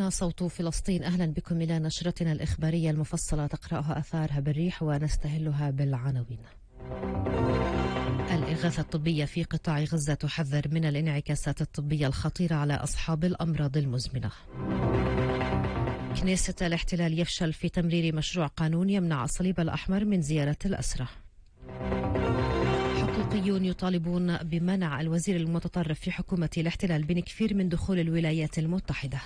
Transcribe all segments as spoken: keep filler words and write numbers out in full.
هنا صوت فلسطين. أهلا بكم إلى نشرتنا الإخبارية المفصلة تقرأها أثارها بالريح ونستهلها بالعناوين. الإغاثة الطبية في قطاع غزة تحذر من الانعكاسات الطبية الخطيرة على أصحاب الأمراض المزمنة. كنيسة الاحتلال يفشل في تمرير مشروع قانون يمنع الصليب الأحمر من زيارة الأسرى. حقوقيون يطالبون بمنع الوزير المتطرف في حكومة الاحتلال بن كفير من دخول الولايات المتحدة.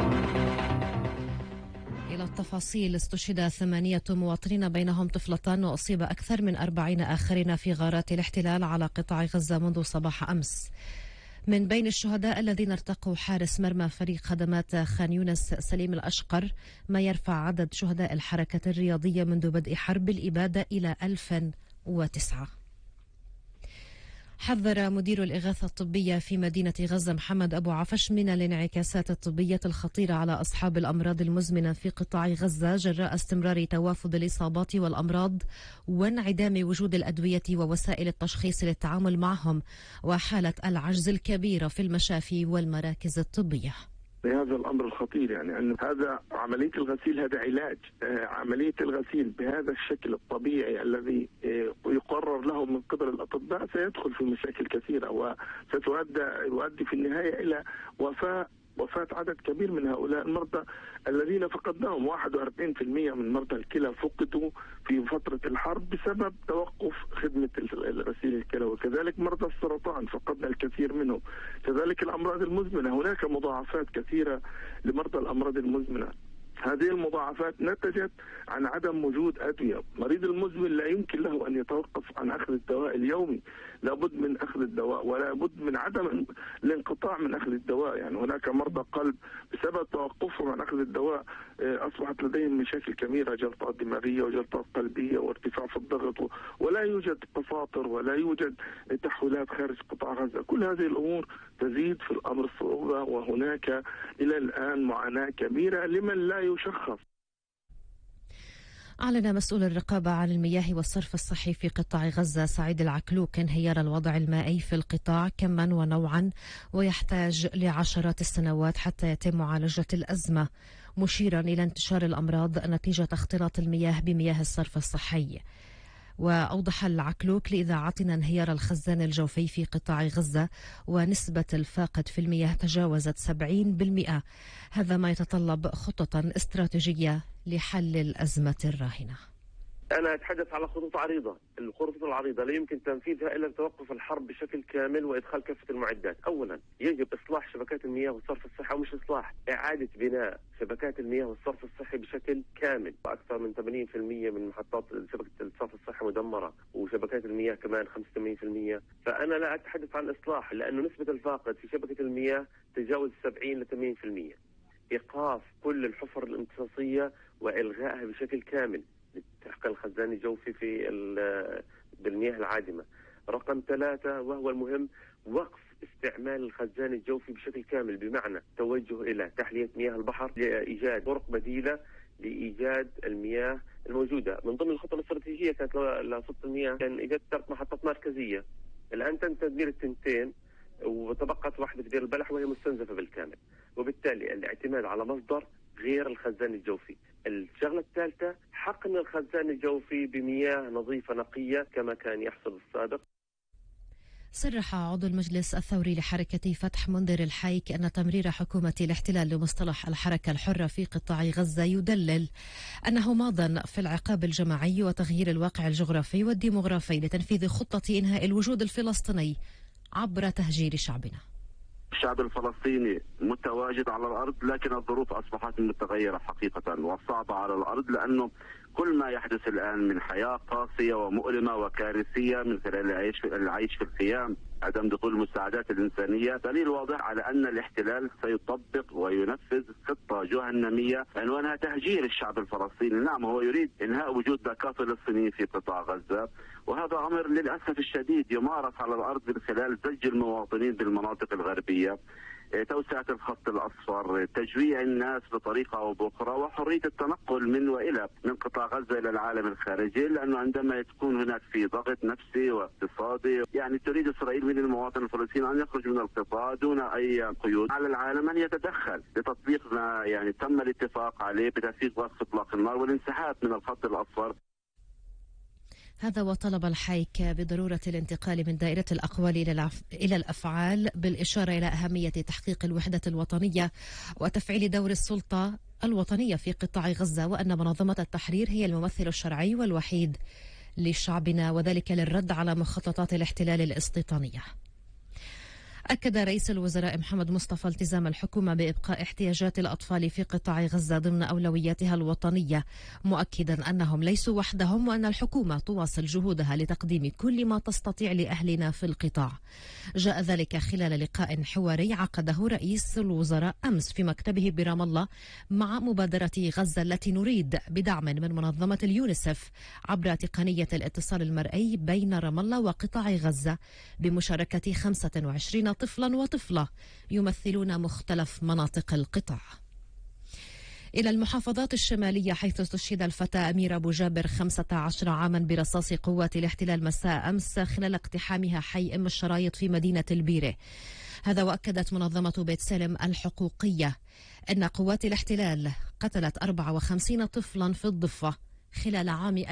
إلى التفاصيل. استشهد ثمانية مواطنين بينهم طفلتان وأصيب أكثر من أربعين آخرين في غارات الاحتلال على قطاع غزة منذ صباح أمس. من بين الشهداء الذين ارتقوا حارس مرمى فريق خدمات خان يونس سليم الأشقر، ما يرفع عدد شهداء الحركة الرياضية منذ بدء حرب الإبادة إلى ألف وتسعة. حذر مدير الإغاثة الطبية في مدينة غزة محمد أبو عفش من الانعكاسات الطبية الخطيرة على أصحاب الأمراض المزمنة في قطاع غزة جراء استمرار توافد الإصابات والأمراض وانعدام وجود الأدوية ووسائل التشخيص للتعامل معهم وحالة العجز الكبيرة في المشافي والمراكز الطبية. هذا الأمر الخطير، يعني أن هذا عملية الغسيل هذا علاج. آه عملية الغسيل بهذا الشكل الطبيعي الذي آه يقرر له من قبل الأطباء سيدخل في مشاكل كثيرة وستؤدي يؤدي في النهاية إلى وفاة وفاة عدد كبير من هؤلاء المرضى الذين فقدناهم. واحد وأربعين بالمئة من مرضى الكلى فقدوا في فترة الحرب بسبب توقف خدمة الغسيل الكلوي، وكذلك مرضى السرطان فقدنا الكثير منهم، كذلك الأمراض المزمنة. هناك مضاعفات كثيرة لمرضى الأمراض المزمنة. هذه المضاعفات نتجت عن عدم وجود أدوية. مريض المزمن لا يمكن له أن يتوقف عن أخذ الدواء اليومي، لابد من أخذ الدواء ولا بد من عدم الانقطاع من أخذ الدواء. يعني هناك مرضى قلب بسبب توقفهم عن أخذ الدواء أصبحت لديهم مشاكل كبيرة، جلطات دماغية وجلطات قلبية وارتفاع في الضغط، ولا يوجد تفاطر ولا يوجد تحويلات خارج قطاع غزة. كل هذه الأمور تزيد في الأمر الصعوبة، وهناك إلى الآن معاناة كبيرة لمن لا يشخص. أعلن مسؤول الرقابة عن المياه والصرف الصحي في قطاع غزة سعيد العكلوك انهيار الوضع المائي في القطاع كما ونوعا، ويحتاج لعشرات السنوات حتى يتم معالجة الأزمة، مشيرا إلى انتشار الأمراض نتيجة اختلاط المياه بمياه الصرف الصحي. وأوضح العكلوك لإذاعتنا انهيار الخزان الجوفي في قطاع غزة ونسبة الفاقد في المياه تجاوزت سبعين بالمئة. هذا ما يتطلب خطة استراتيجية لحل الأزمة الراهنة. أنا أتحدث على خطوط عريضة. الخطوط العريضة لا يمكن تنفيذها إلا بتوقف الحرب بشكل كامل وإدخال كافة المعدات. أولا يجب إصلاح شبكات المياه والصرف الصحي، أو مش إصلاح، إعادة بناء شبكات المياه والصرف الصحي بشكل كامل. أكثر من ثمانين بالمئة من محطات شبكة الصرف الصحي مدمرة، وشبكات المياه كمان خمسة وثمانين بالمئة. فأنا لا أتحدث عن إصلاح، لأنه نسبة الفاقد في شبكة المياه تجاوز سبعين لثمانين بالمئة. إيقاف كل الحفر الامتصاصية وإلغائها بشكل كامل لتحقيق الخزان الجوفي في بالمياه العادمة. رقم ثلاثة وهو المهم، وقف استعمال الخزان الجوفي بشكل كامل، بمعنى توجه إلى تحلية مياه البحر لإيجاد طرق بديلة لإيجاد المياه الموجودة. من ضمن الخطة الاستراتيجية كانت لصفة المياه كان إيجاد ثلاث محطات مركزية. الآن تم تدمير التنتين وتبقت واحدة في دير البلح وهي مستنزفة بالكامل، وبالتالي الاعتماد على مصدر غير الخزان الجوفي. الشغلة الثالثة، حقن الخزان الجوفي بمياه نظيفة نقية كما كان يحصل السابق. صرح عضو المجلس الثوري لحركة فتح منذر الحيك أن تمرير حكومة الاحتلال لمصطلح الحركة الحرة في قطاع غزة يدلل أنه ماض في العقاب الجماعي وتغيير الواقع الجغرافي والديمغرافي لتنفيذ خطة إنهاء الوجود الفلسطيني عبر تهجير شعبنا. الشعب الفلسطيني متواجد على الأرض، لكن الظروف أصبحت متغيرة حقيقة وصعبة على الأرض، لأنه كل ما يحدث الآن من حياة قاسية ومؤلمة وكارثية من خلال العيش في, العيش في الخيام، عدم دخول المساعدات الإنسانية، دليل واضح على أن الاحتلال سيطبق وينفذ خطة جهنمية عنوانها تهجير الشعب الفلسطيني. نعم، هو يريد إنهاء وجود بقاء فلسطينيين في قطاع غزة، وهذا أمر للأسف الشديد يمارس على الأرض من خلال زج المواطنين بالمناطق الغربية. توسعة الخط الأصفر، تجويع الناس بطريقة أو بأخرى، وحرية التنقل من وإلى من قطاع غزة إلى العالم الخارجي، لأنه عندما تكون هناك في ضغط نفسي واقتصادي يعني تريد إسرائيل من المواطن الفلسطيني أن يخرج من القطاع دون أي قيود. على العالم أن يتدخل لتطبيق ما يعني تم الاتفاق عليه بتنفيذ وقف إطلاق النار والانسحاب من الخط الأصفر. هذا وطلب الحيك بضرورة الانتقال من دائرة الأقوال إلى الأفعال، بالإشارة إلى أهمية تحقيق الوحدة الوطنية وتفعيل دور السلطة الوطنية في قطاع غزة، وأن منظمة التحرير هي الممثل الشرعي والوحيد لشعبنا، وذلك للرد على مخططات الاحتلال الاستيطانية. أكد رئيس الوزراء محمد مصطفى التزام الحكومة بإبقاء احتياجات الأطفال في قطاع غزة ضمن أولوياتها الوطنية، مؤكدا أنهم ليسوا وحدهم وأن الحكومة تواصل جهودها لتقديم كل ما تستطيع لأهلنا في القطاع. جاء ذلك خلال لقاء حواري عقده رئيس الوزراء أمس في مكتبه برام الله مع مبادرة غزة التي نريد بدعم من منظمة اليونيسف عبر تقنية الاتصال المرئي بين رام الله وقطاع غزة بمشاركة خمسة وعشرين طفلا وطفلة يمثلون مختلف مناطق القطاع. إلى المحافظات الشمالية، حيث استشهد الفتى أمير أبو جابر خمسة عشر عاما برصاص قوات الاحتلال مساء أمس خلال اقتحامها حي أم الشرايط في مدينة البيرة. هذا وأكدت منظمة بيت سلم الحقوقية أن قوات الاحتلال قتلت أربعة وخمسين طفلا في الضفة خلال عام